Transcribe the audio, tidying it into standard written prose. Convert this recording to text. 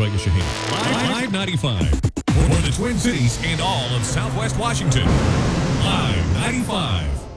Troy Shaheen. Live 95 for the Twin Cities and all of Southwest Washington. Live 95.